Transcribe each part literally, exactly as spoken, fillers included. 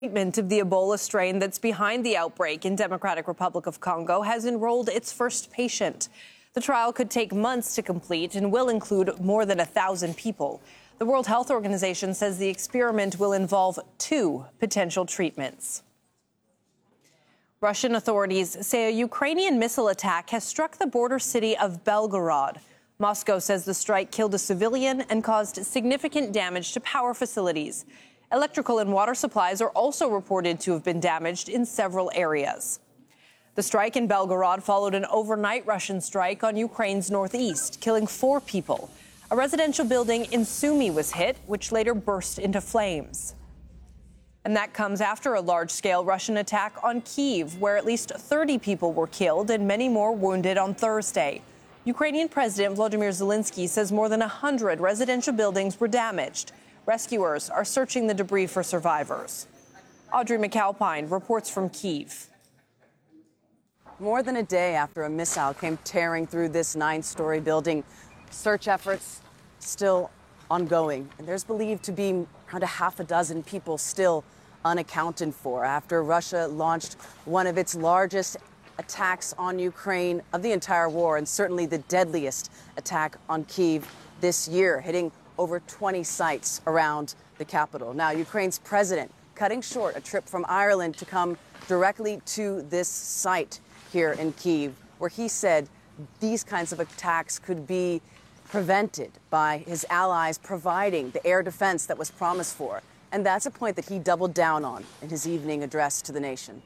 Treatment of the Ebola strain that's behind the outbreak in Democratic Republic of Congo has enrolled its first patient. The trial could take months to complete and will include more than a thousand people. The World Health Organization says the experiment will involve two potential treatments. Russian authorities say a Ukrainian missile attack has struck the border city of Belgorod. Moscow says the strike killed a civilian and caused significant damage to power facilities. Electrical and water supplies are also reported to have been damaged in several areas. The strike in Belgorod followed an overnight Russian strike on Ukraine's northeast, killing four people. A residential building in Sumy was hit, which later burst into flames. And that comes after a large-scale Russian attack on Kyiv, where at least thirty people were killed and many more wounded on Thursday. Ukrainian President Volodymyr Zelensky says more than one hundred residential buildings were damaged. Rescuers are searching the debris for survivors. Audrey McAlpine reports from Kyiv. More than a day after a missile came tearing through this nine-story building, search efforts still ongoing. And there's believed to be around a half a dozen people still unaccounted for after Russia launched one of its largest attacks on Ukraine of the entire war, and certainly the deadliest attack on Kyiv this year, hitting over twenty sites around the capital. Now, Ukraine's president cutting short a trip from Ireland to come directly to this site here in Kyiv, where he said these kinds of attacks could be prevented by his allies providing the air defense that was promised for. And that's a point that he doubled down on in his evening address to the nation.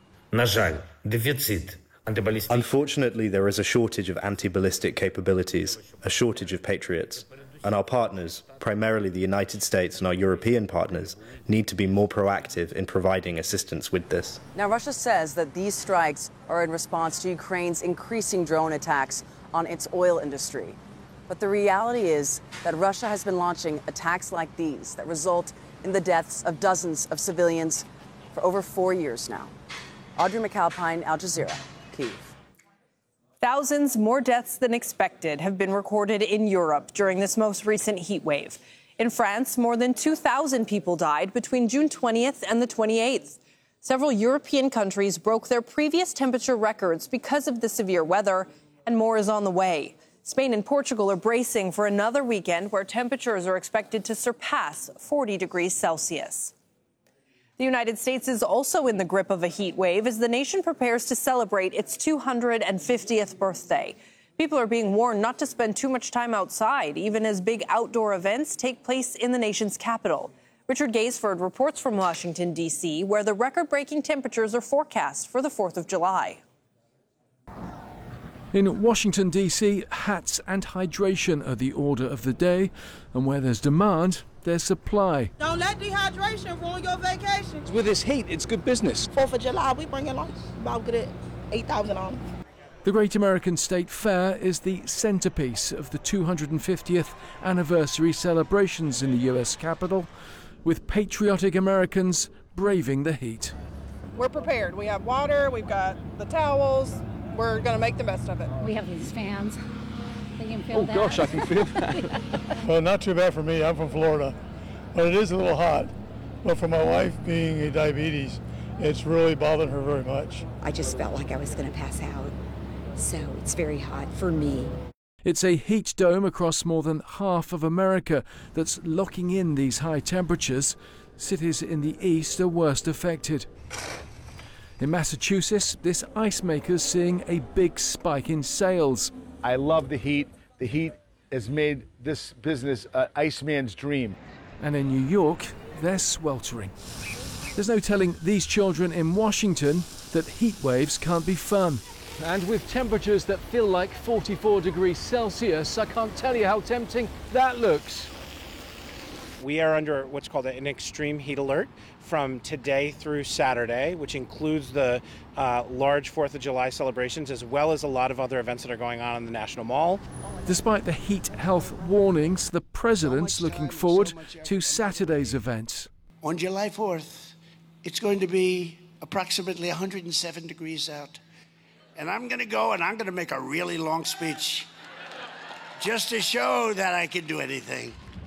Unfortunately, there is a shortage of anti-ballistic capabilities, a shortage of Patriots. And our partners, primarily the United States and our European partners, need to be more proactive in providing assistance with this. Now, Russia says that these strikes are in response to Ukraine's increasing drone attacks on its oil industry. But the reality is that Russia has been launching attacks like these that result in the deaths of dozens of civilians for over four years now. Audrey McAlpine, Al Jazeera, Kyiv. Thousands more deaths than expected have been recorded in Europe during this most recent heat wave. In France, more than two thousand people died between June twentieth and the twenty-eighth. Several European countries broke their previous temperature records because of the severe weather, and more is on the way. Spain and Portugal are bracing for another weekend where temperatures are expected to surpass forty degrees Celsius. The United States is also in the grip of a heat wave as the nation prepares to celebrate its two hundred fiftieth birthday. People are being warned not to spend too much time outside, even as big outdoor events take place in the nation's capital. Richard Gaisford reports from Washington, D C, where the record-breaking temperatures are forecast for the fourth of July. In Washington, D C, hats and hydration are the order of the day, and where there's demand, there's supply. Don't let dehydration ruin your vacation. With this heat, it's good business. fourth of July, we bring in like about good at eight thousand dollars. The Great American State Fair is the centerpiece of the two hundred fiftieth anniversary celebrations in the U S Capitol, with patriotic Americans braving the heat. We're prepared. We have water, we've got the towels. We're going to make the best of it. We have these fans. They can feel oh, that. gosh, I can feel that. Well, not too bad for me. I'm from Florida. But it is a little hot. But for my wife being a diabetes, it's really bothered her very much. I just felt like I was going to pass out. So it's very hot for me. It's a heat dome across more than half of America that's locking in these high temperatures. Cities in the east are worst affected. In Massachusetts, this ice maker's seeing a big spike in sales. I love the heat. The heat has made this business an Iceman's dream. And in New York, they're sweltering. There's no telling these children in Washington that heat waves can't be fun. And with temperatures that feel like forty-four degrees Celsius, I can't tell you how tempting that looks. We are under what's called an extreme heat alert from today through Saturday, which includes the uh, large fourth of July celebrations, as well as a lot of other events that are going on in the National Mall. Despite the heat health warnings, the president's looking forward to Saturday's event. On July fourth, it's going to be approximately one hundred seven degrees out. And I'm going to go and I'm going to make a really long speech just to show that I can do anything.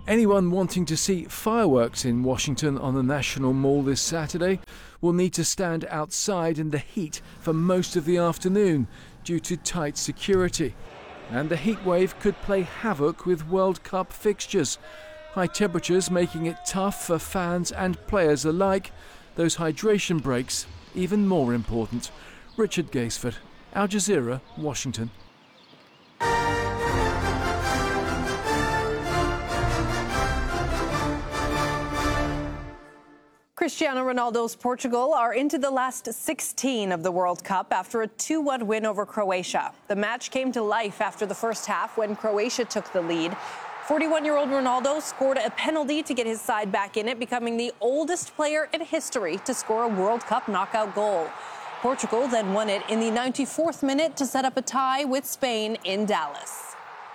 Anyone wanting to see fireworks in Washington on the National Mall this Saturday will need to stand outside in the heat for most of the afternoon due to tight security. And the heat wave could play havoc with World Cup fixtures. High temperatures making it tough for fans and players alike. Those hydration breaks even more important. Richard Gaisford, Al Jazeera, Washington. Cristiano Ronaldo's Portugal are into the last sixteen of the World Cup after a two one win over Croatia. The match came to life after the first half when Croatia took the lead. forty-one-year-old Ronaldo scored a penalty to get his side back in it, becoming the oldest player in history to score a World Cup knockout goal. Portugal then won it in the ninety-fourth minute to set up a tie with Spain in Dallas.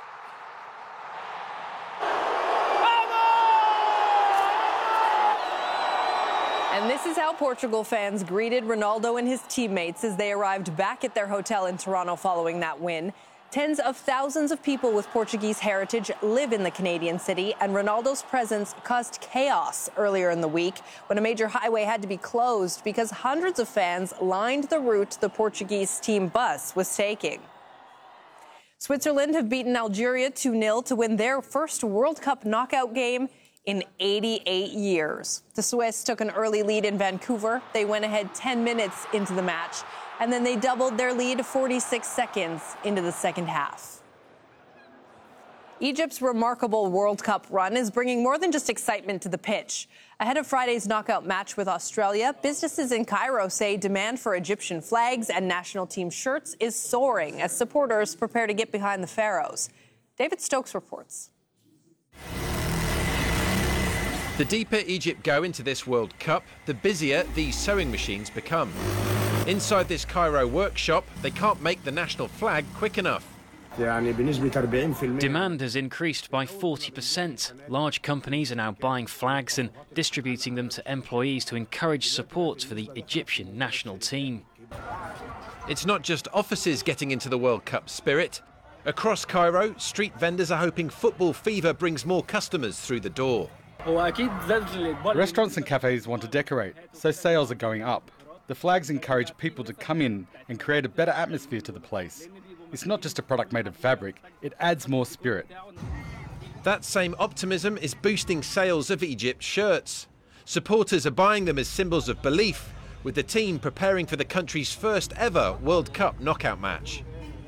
And this is how Portugal fans greeted Ronaldo and his teammates as they arrived back at their hotel in Toronto following that win. Tens of thousands of people with Portuguese heritage live in the Canadian city, and Ronaldo's presence caused chaos earlier in the week when a major highway had to be closed because hundreds of fans lined the route the Portuguese team bus was taking. Switzerland have beaten Algeria two nil to win their first World Cup knockout game in eighty-eight years. The Swiss took an early lead in Vancouver. They went ahead ten minutes into the match, and then they doubled their lead forty-six seconds into the second half. Egypt's remarkable World Cup run is bringing more than just excitement to the pitch. Ahead of Friday's knockout match with Australia, businesses in Cairo say demand for Egyptian flags and national team shirts is soaring as supporters prepare to get behind the Pharaohs. David Stokes reports. The deeper Egypt go into this World Cup, the busier these sewing machines become. Inside this Cairo workshop, they can't make the national flag quick enough. Demand has increased by forty percent. Large companies are now buying flags and distributing them to employees to encourage support for the Egyptian national team. It's not just offices getting into the World Cup spirit. Across Cairo, street vendors are hoping football fever brings more customers through the door. Restaurants and cafes want to decorate, so sales are going up. The flags encourage people to come in and create a better atmosphere to the place. It's not just a product made of fabric, it adds more spirit. That same optimism is boosting sales of Egypt's shirts. Supporters are buying them as symbols of belief, with the team preparing for the country's first ever World Cup knockout match.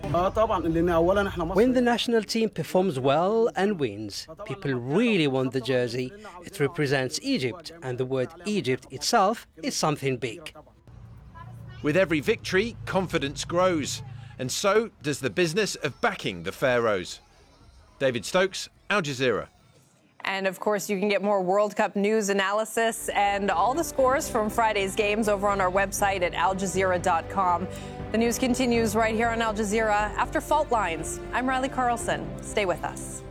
When the national team performs well and wins, people really want the jersey. It represents Egypt, and the word Egypt itself is something big. With every victory, confidence grows, and so does the business of backing the Pharaohs. David Stokes, Al Jazeera. And of course, you can get more World Cup news, analysis, and all the scores from Friday's games over on our website at al jazeera dot com. The news continues right here on Al Jazeera after Fault Lines. I'm Riley Carlson. Stay with us.